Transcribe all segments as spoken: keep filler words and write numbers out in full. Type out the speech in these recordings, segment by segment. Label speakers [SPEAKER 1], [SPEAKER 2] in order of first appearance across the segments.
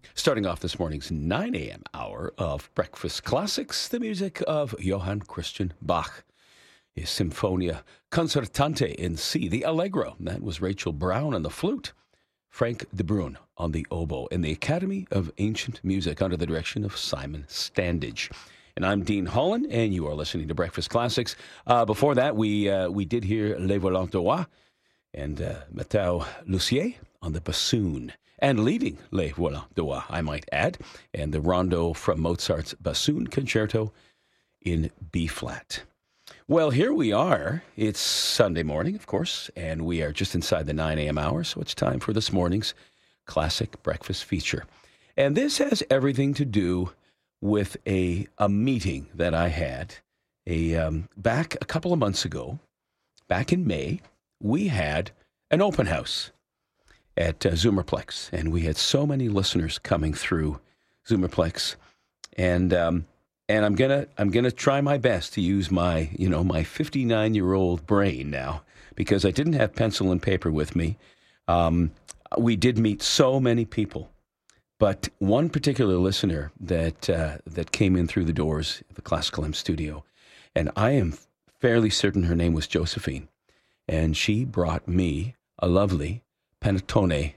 [SPEAKER 1] Starting off this morning's nine a.m. hour of Breakfast Classics, the music of Johann Christian Bach, his Symphonia Concertante in C, the Allegro. That was Rachel Brown on the flute, Frank de Bruin on the oboe, in the Academy of Ancient Music under the direction of Simon Standage. And I'm Dean Holland, and you are listening to Breakfast Classics. Uh, before that, we uh, we did hear Les Volants d'Oie and uh, Mathieu Lussier on the bassoon. And leading Les Volants d'Oie, I might add, and the rondo from Mozart's Bassoon Concerto in B-flat. Well, here we are. It's Sunday morning, of course, and we are just inside the nine a.m. hour, so it's time for this morning's classic breakfast feature. And this has everything to do with a a meeting that I had a um, back a couple of months ago. Back in May, we had an open house at uh, Zoomerplex, and we had so many listeners coming through Zoomerplex, and um, and I'm gonna I'm gonna try my best to use my you know my fifty-nine year old brain now, because I didn't have pencil and paper with me. Um, we did meet so many people, but one particular listener that uh, that came in through the doors of the Classical M studio, and I am fairly certain her name was Josephine, and she brought me a lovely panettone,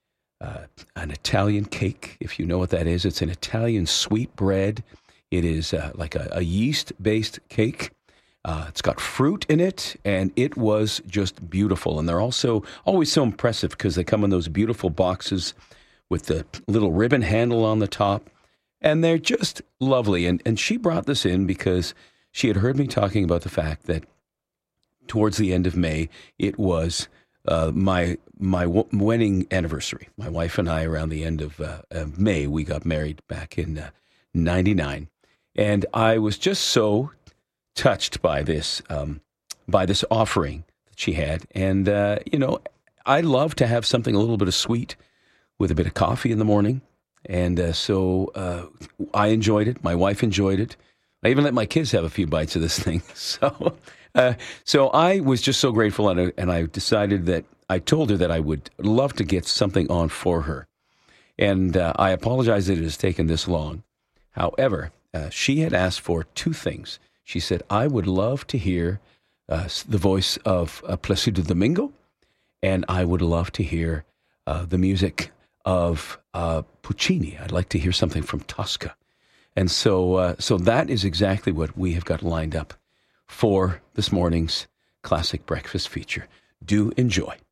[SPEAKER 1] uh, an Italian cake, if you know what that is. It's an Italian sweet bread. It is uh, like a, a yeast-based cake. Uh, it's got fruit in it, and it was just beautiful. And they're also always so impressive because they come in those beautiful boxes with the little ribbon handle on the top, and they're just lovely. And, and she brought this in because she had heard me talking about the fact that towards the end of May, it was Uh, my my w- wedding anniversary. My wife and I, around the end of, uh, of May, we got married back in uh, ninety-nine, and I was just so touched by this um, by this offering that she had. And uh, you know, I love to have something a little bit of sweet with a bit of coffee in the morning, and uh, so uh, I enjoyed it. My wife enjoyed it. I even let my kids have a few bites of this thing. So. Uh, so I was just so grateful, and I, and I decided that I told her that I would love to get something on for her. And uh, I apologize that it has taken this long. However, uh, she had asked for two things. She said, I would love to hear uh, the voice of uh, Placido Domingo, and I would love to hear uh, the music of uh, Puccini. I'd like to hear something from Tosca. And so, uh, so that is exactly what we have got lined up for this morning's classic breakfast feature. Do enjoy.